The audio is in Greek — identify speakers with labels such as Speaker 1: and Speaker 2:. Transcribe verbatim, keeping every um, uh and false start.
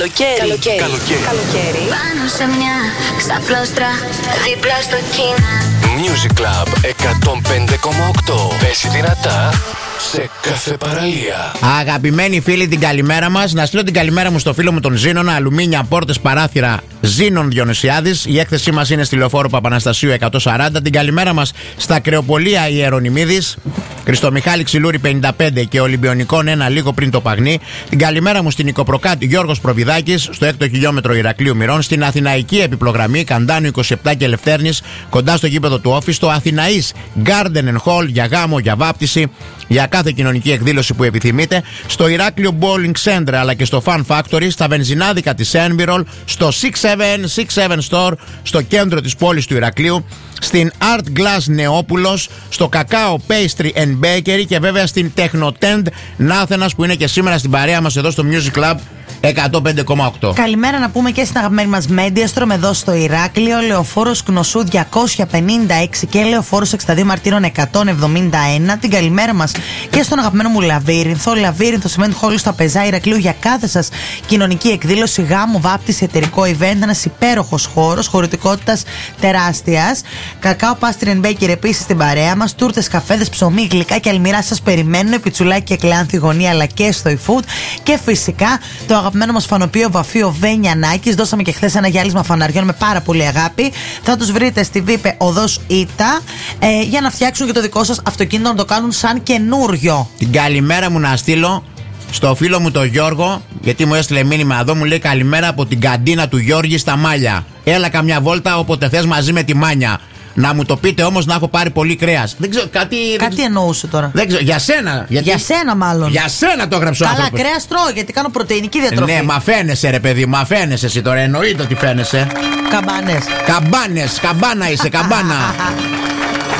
Speaker 1: Καλοκαίρι. Καλοκαίρι. Καλοκαίρι. Καλοκαίρι.
Speaker 2: Πάνω σε μια ξαπλώστρα δίπλα στο κίνα.
Speaker 3: Music Club εκατόν πέντε κόμμα οκτώ. Πέσει δυνατά σε κάθε παραλία.
Speaker 4: Αγαπημένοι φίλοι, την καλημέρα μας. Να στείλω την καλημέρα μου στο φίλο μου τον Ζήνωνα. Αλουμίνια, πόρτες, παράθυρα, Ζήνων Διονυσιάδης. Η έκθεσή μας είναι στη Λεωφόρο Παπαναστασίου εκατόν σαράντα. Την καλημέρα μας στα Κρεοπολία Ιερονιμίδης, Χριστομιχάλη Ξυλούρη πενήντα πέντε και Ολυμπιονικών ένα λίγο πριν το Παγνί. Την καλημέρα μου στην Νικοπροκάτη Γιώργος Προβιδάκης, στο έκτο χιλιόμετρο Ηρακλείου Μυρών. Στην Αθηναϊκή επιπλογραμμή Καντάνου είκοσι επτά και Ελευθέρνης, κοντά στο γήπεδο του Όφης. Στο Αθηναής Garden and Hall για γάμο, για βάπτιση, για κάθε κοινωνική εκδήλωση που επιθυμείτε. Στο Ηράκλειο Bowling Center αλλά και στο Fun Factory. Στα βενζινάδικα της Envirol. Στο έξι επτά έξι επτά Store στο κέντρο της πόλης του Ηρακλείου. Στην Art Glass Νεόπουλος, στο Cacao Pastry and Bakery και βέβαια στην Technotent Νάθενας που είναι και σήμερα στην παρέα μας εδώ στο Music Club εκατόν πέντε κόμμα οκτώ.
Speaker 5: Καλημέρα να πούμε και στην αγαπημένη μας Mediastrom εδώ στο Ηράκλειο, Λεωφόρος Κνωσού διακόσια πενήντα έξι και Λεωφόρος εξήντα δύο Μαρτύρων εκατόν εβδομήντα ένα. Την καλημέρα μας και στον αγαπημένο μου Λαβύρινθο, Λαβύρινθο Cement Hall στα Πεζά Ηρακλείου για κάθε σας κοινωνική εκδήλωση, γάμο, βάπτιση, εταιρικό event. Ένας υπέροχος χώρος, χωρητικότητας τεράστιας. Κακάο Pastry and Bakery επίσης στην παρέα μας. Τούρτες, καφέδες, ψωμί, γλυκά και αλμυρά σας περιμένουν. Πιτσουλάκι και κλεάνθη γωνία αλλά και στο eFood. Και φυσικά το αγαπημένο μας φανοπείο Βαφείο Βένιανάκης. Δώσαμε και χθες ένα γυάλισμα φαναριών με πάρα πολύ αγάπη. Θα τους βρείτε στη Βίπε Οδός Ήτα ε, για να φτιάξουν και το δικό σας αυτοκίνητο να το κάνουν σαν καινούριο.
Speaker 4: Την καλημέρα μου να στείλω στο φίλο μου τον Γιώργο, γιατί μου έστειλε μήνυμα εδώ, μου λέει καλημέρα από την καντίνα του Γιώργη στα Μάλια. Έλα καμιά βόλτα όποτε θες μαζί με τη Μάνια. Να μου το πείτε όμως να έχω πάρει πολύ κρέας. Δεν ξέρω, κάτι.
Speaker 5: Κάτι δεν... εννοούσε τώρα.
Speaker 4: Δεν ξέρω, για σένα. Γιατί...
Speaker 5: Για σένα, μάλλον.
Speaker 4: Για σένα το έγραψε ο
Speaker 5: Καλά,
Speaker 4: άνθρωπος.
Speaker 5: κρέας τρώω γιατί κάνω πρωτεϊνική διατροφή.
Speaker 4: Ναι, μα φαίνεσαι, ρε παιδί, μα φαίνεσαι εσύ τώρα. Εννοείται ότι φαίνεσαι.
Speaker 5: Καμπάνες.
Speaker 4: Καμπάνες, καμπάνα είσαι, καμπάνα.